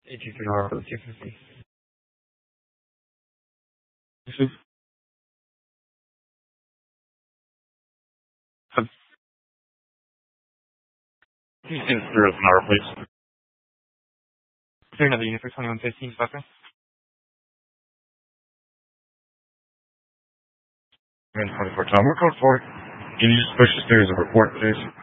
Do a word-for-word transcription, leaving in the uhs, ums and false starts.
eight two three R for the two fifty. This is Can you send through as an hour, please? Is there another unit for twenty-one fifteen, Buckner? And twenty-four Tom, we're code four. Can you just push the stairs of report, please?